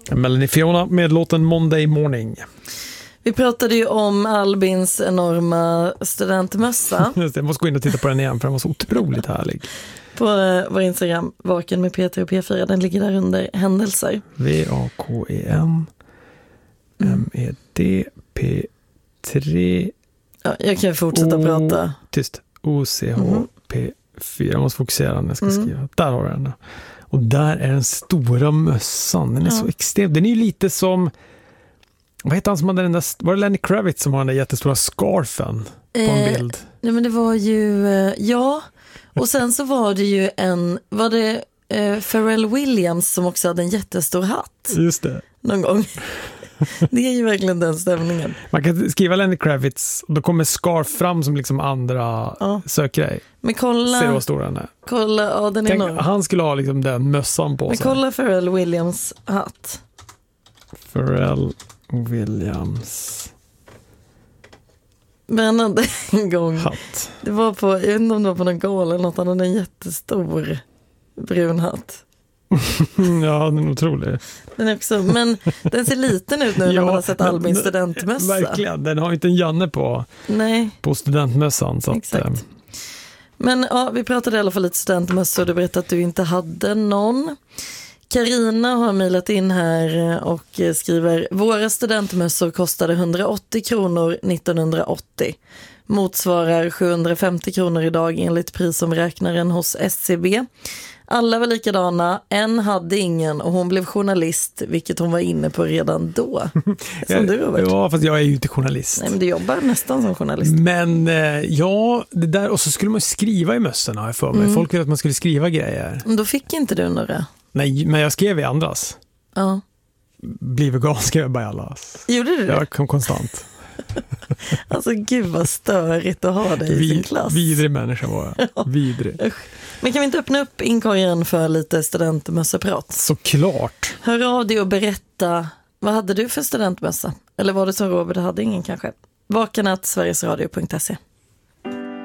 Melanie Fiona med låten Monday Morning. Vi pratade ju om Albins enorma studentmössa. Just det, jag måste gå in och titta på den igen för den var så otroligt härlig. På vår Instagram, Vaken med Peter och P4. Den ligger där under händelser. VAKEN MEDP3. Ja, jag kan fortsätta prata. Tyst. OCHP4. Jag måste fokusera när jag ska skriva. Där har vi den. Och där är den stora mössan. Den är så extrem. Den är ju lite som... Vad heter han som hade den där... Var det Lenny Kravitz som har den där jättestora scarfen på en bild? Nej, men det var ju... ja. Och sen så var det ju Var det Pharrell Williams som också hade en jättestor hatt? Just det. Någon gång. Det är ju verkligen den stämningen. Man kan skriva Lenny Kravitz och då kommer scarf fram som liksom andra sökgrej. Men kolla... Ser du vad stor den är? Kolla, ja, den är enorm. Han skulle ha liksom den mössan på sig. Men kolla Pharrell Williams hatt. Pharrell Williams... Men en gång hatt. Det var på, jag vet inte om det var på någon gala eller något, han hade en jättestor brun hatt. Ja, den är otrolig. Den är också, men den ser liten ut nu när man har sett Albins studentmössa. Verkligen, den har inte en Janne på studentmössan. Så exakt. Men ja, vi pratade i alla fall lite studentmössa och du berättade att du inte hade någon. Carina har mejlat in här och skriver: våra studentmössor kostade 180 kronor 1980. Motsvarar 750 kronor idag enligt prisomräknaren hos SCB. Alla var likadana, en hade ingen och hon blev journalist, vilket hon var inne på redan då. Som du, Robert. Ja, fast jag är ju inte journalist. Nej, men du jobbar nästan som journalist. Men ja, det där, och så skulle man skriva i mössorna, har jag för mig. Folk ville att man skulle skriva grejer. Men då fick inte du några. Nej, men jag skrev i andras. Ja. Bli vegan skrev jag bara i allas. Gjorde du det? Jag kom konstant. Alltså gud vad störigt att ha dig i sin klass. Vidrig människa var jag. Ja. Vidrig. Men kan vi inte öppna upp inkorgen för lite studentmössaprat? Såklart. Hör av dig och berätta, vad hade du för studentmössa? Eller var det som Robert hade ingen kanske? Vaken@sverigesradio.se.